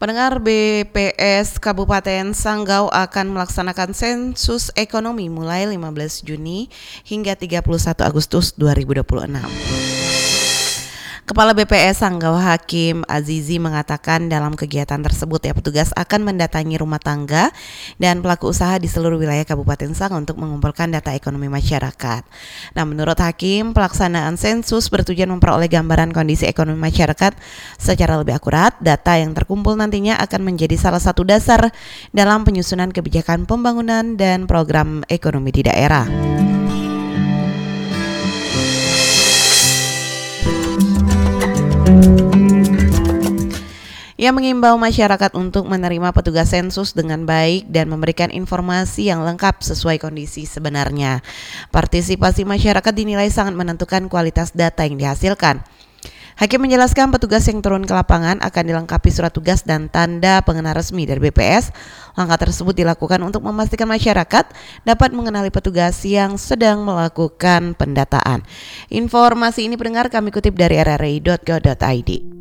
Pendengar, BPS Kabupaten Sanggau akan melaksanakan sensus ekonomi mulai 15 Juni hingga 31 Agustus 2026. Kepala BPS Sanggau Hakim Azizi mengatakan dalam kegiatan tersebut petugas akan mendatangi rumah tangga dan pelaku usaha di seluruh wilayah Kabupaten Sanggau untuk mengumpulkan data ekonomi masyarakat. Nah, menurut Hakim, pelaksanaan sensus bertujuan memperoleh gambaran kondisi ekonomi masyarakat secara lebih akurat. Data yang terkumpul nantinya akan menjadi salah satu dasar dalam penyusunan kebijakan pembangunan dan program ekonomi di daerah. Ia mengimbau masyarakat untuk menerima petugas sensus dengan baik dan memberikan informasi yang lengkap sesuai kondisi sebenarnya. Partisipasi masyarakat dinilai sangat menentukan kualitas data yang dihasilkan. Hakim menjelaskan petugas yang turun ke lapangan akan dilengkapi surat tugas dan tanda pengenal resmi dari BPS. Langkah tersebut dilakukan untuk memastikan masyarakat dapat mengenali petugas yang sedang melakukan pendataan. Informasi ini pendengar kami kutip dari rri.go.id.